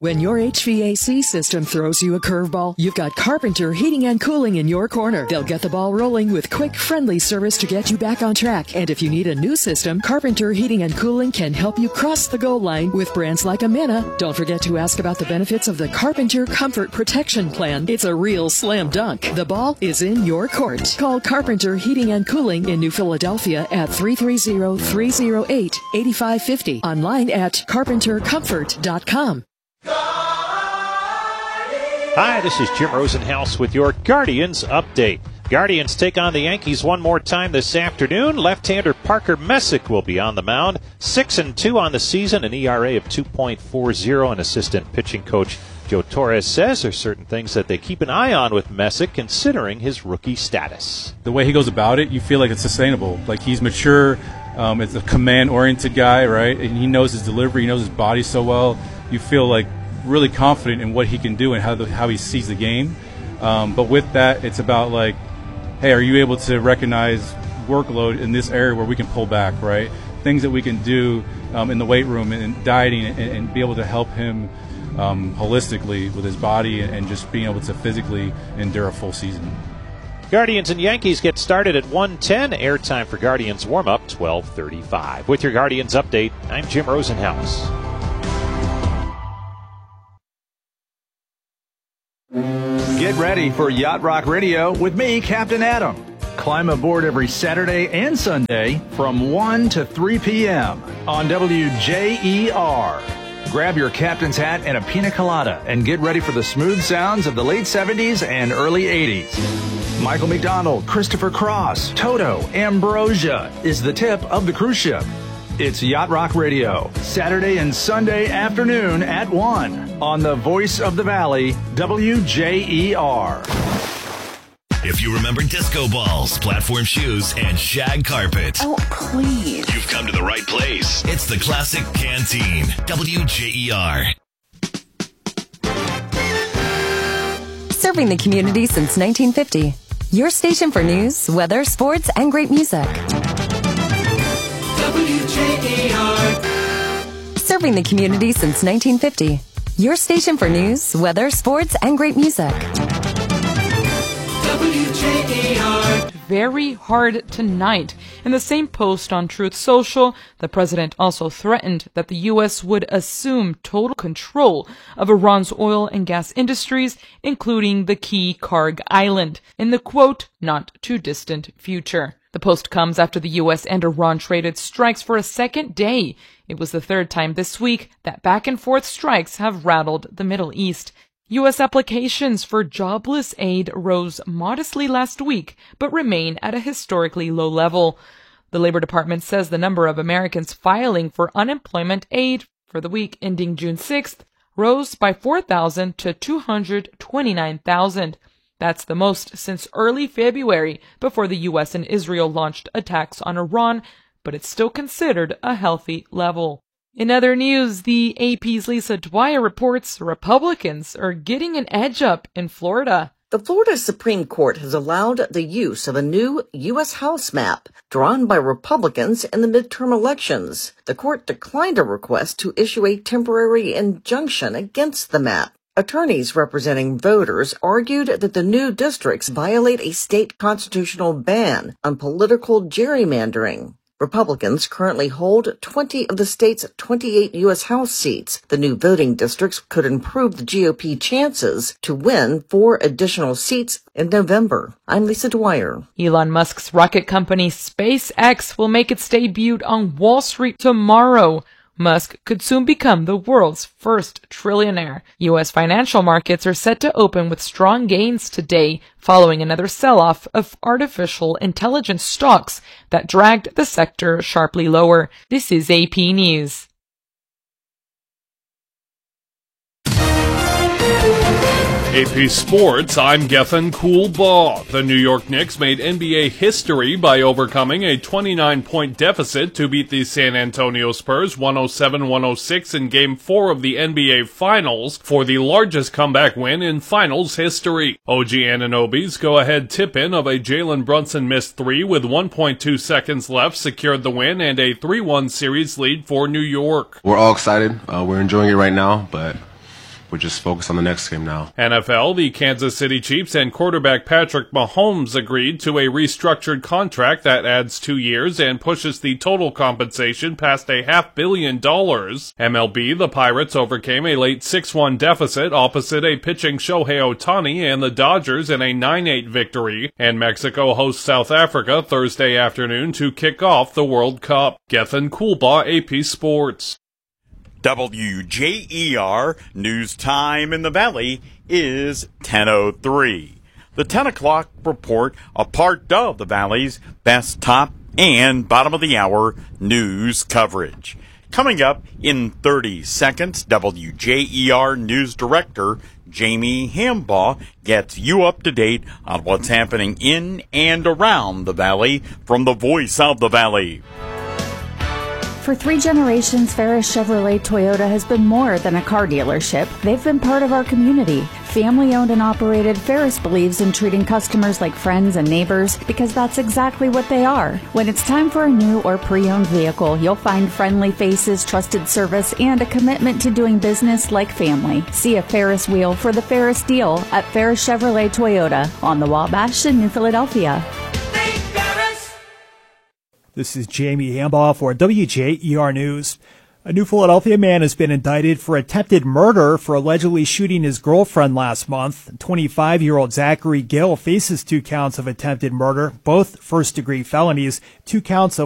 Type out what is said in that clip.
When your HVAC system throws you a curveball, you've got Carpenter Heating and Cooling in your corner. They'll get the ball rolling with quick, friendly service to get you back on track. And if you need a new system, Carpenter Heating and Cooling can help you cross the goal line with brands like Amana. Don't forget to ask about the benefits of the Carpenter Comfort Protection Plan. It's a real slam dunk. The ball is in your court. Call Carpenter Heating and Cooling in New Philadelphia at 330-308-8550. Online at carpentercomfort.com. Hi, this is Jim Rosenhaus with your Guardians update. Guardians take on the Yankees one more time this afternoon. Left-hander Parker Messick will be on the mound. 6-2 on the season, an ERA of 2.40. And assistant pitching coach Joe Torres says there's certain things that they keep an eye on with Messick, considering his rookie status. The way he goes about it, you feel like it's sustainable. Like he's mature. It's a command-oriented guy, right? And he knows his delivery. He knows his body so well. You feel like really confident in what he can do and how he sees the game. But with that, it's about like, hey, are you able to recognize workload in this area where we can pull back, right? Things that we can do in the weight room and dieting and be able to help him holistically with his body and just being able to physically endure a full season. Guardians and Yankees get started at 1:10. Airtime for Guardians warm-up, 12:35. With your Guardians update, I'm Jim Rosenhaus. Get ready for Yacht Rock Radio with me, Captain Adam. Climb aboard every Saturday and Sunday from 1 to 3 p.m. on WJER. Grab your captain's hat and a pina colada and get ready for the smooth sounds of the late 70s and early 80s. Michael McDonald, Christopher Cross, Toto, Ambrosia is the tip of the cruise ship. It's Yacht Rock Radio, Saturday and Sunday afternoon at 1 on the Voice of the Valley, WJER. If you remember disco balls, platform shoes, and shag carpet. Oh, please. You've come to the right place. It's the Classic Canteen, WJER. Serving the community since 1950. Your station for news, weather, sports, and great music. WJER. Serving the community since 1950. Your station for news, weather, sports, and great music. WJER. Very hard tonight. In the same post on Truth Social, the president also threatened that the U.S. would assume total control of Iran's oil and gas industries, including the key Karg Island, in the, quote, not too distant future. The post comes after the U.S. and Iran traded strikes for a second day. It was the third time this week that back-and-forth strikes have rattled the Middle East. U.S. applications for jobless aid rose modestly last week, but remain at a historically low level. The Labor Department says the number of Americans filing for unemployment aid for the week ending June 6th rose by 4,000 to 229,000. That's the most since early February, before the U.S. and Israel launched attacks on Iran, but it's still considered a healthy level. In other news, the AP's Lisa Dwyer reports Republicans are getting an edge up in Florida. The Florida Supreme Court has allowed the use of a new U.S. House map drawn by Republicans in the midterm elections. The court declined a request to issue a temporary injunction against the map. Attorneys representing voters argued that the new districts violate a state constitutional ban on political gerrymandering. Republicans currently hold 20 of the state's 28 U.S. House seats. The new voting districts could improve the GOP chances to win 4 additional seats in November. I'm Lisa Dwyer. Elon Musk's rocket company SpaceX will make its debut on Wall Street tomorrow. Musk could soon become the world's first trillionaire. U.S. financial markets are set to open with strong gains today, following another sell-off of artificial intelligence stocks that dragged the sector sharply lower. This is AP News. AP Sports, I'm Gethin Coolbaugh. The New York Knicks made NBA history by overcoming a 29-point deficit to beat the San Antonio Spurs 107-106 in Game 4 of the NBA Finals for the largest comeback win in Finals history. OG Anunoby's go-ahead tip-in of a Jalen Brunson missed three with 1.2 seconds left secured the win and a 3-1 series lead for New York. We're all excited. We're enjoying it right now, but We're just focused on the next game now. NFL, the Kansas City Chiefs and quarterback Patrick Mahomes agreed to a restructured contract that adds 2 years and pushes the total compensation past $500 million. MLB, the Pirates overcame a late 6-1 deficit opposite a pitching Shohei Ohtani and the Dodgers in a 9-8 victory, and Mexico hosts South Africa Thursday afternoon to kick off the World Cup. Gethin Coolbaugh, AP Sports. WJER news time in the Valley is 10:03. The 10 o'clock report, a part of the Valley's best top and bottom of the hour news coverage. Coming up in 30 seconds, WJER News Director Jamie Hambaugh gets you up to date on what's happening in and around the Valley from the Voice of the Valley. For 3 generations, Ferris Chevrolet Toyota has been more than a car dealership. They've been part of our community. Family-owned and operated, Ferris believes in treating customers like friends and neighbors because that's exactly what they are. When it's time for a new or pre-owned vehicle, you'll find friendly faces, trusted service, and a commitment to doing business like family. See a Ferris wheel for the Ferris deal at Ferris Chevrolet Toyota on the Wabash in New Philadelphia. This is Jamie Hambaugh for WJER News. A New Philadelphia man has been indicted for attempted murder for allegedly shooting his girlfriend last month. 25-year-old Zachary Gill faces 2 counts of attempted murder, both first-degree felonies, 2 counts of